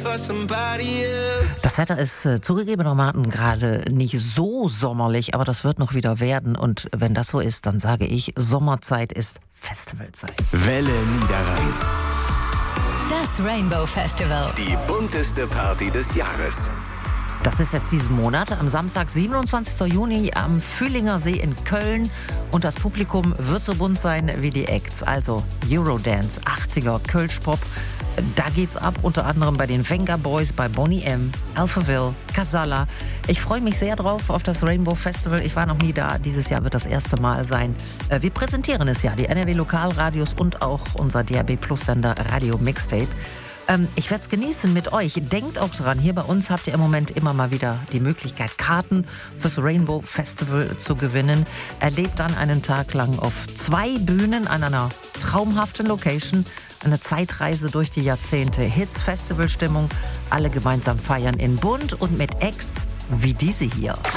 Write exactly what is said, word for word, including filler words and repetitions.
Das Wetter ist äh, zugegebenermaßen gerade nicht so sommerlich, aber das wird noch wieder werden. Und wenn das so ist, dann sage ich, Sommerzeit ist Festivalzeit. Welle Niederrhein. Das Rainbow Festival. Die bunteste Party des Jahres. Das ist jetzt diesen Monat, am Samstag, siebenundzwanzigsten Juni am Fühlinger See in Köln. Und das Publikum wird so bunt sein wie die Acts. Also Eurodance, achtziger, Kölsch-Pop. Da geht's ab, unter anderem bei den Venga Boys, bei Boney M, Alphaville, Casalla. Ich freue mich sehr drauf auf das Rainbow Festival. Ich war noch nie da. Dieses Jahr wird das erste Mal sein. Wir präsentieren es ja, die N R W-Lokalradios und auch unser D R B Plus-Sender Radio Mixtape. Ähm, ich werde es genießen mit euch. Denkt auch dran, hier bei uns habt ihr im Moment immer mal wieder die Möglichkeit, Karten fürs Rainbow Festival zu gewinnen. Erlebt dann einen Tag lang auf zwei Bühnen an einer traumhaften Location. Eine Zeitreise durch die Jahrzehnte. Hits, Festivalstimmung. Alle gemeinsam feiern in bunt und mit Acts wie diese hier.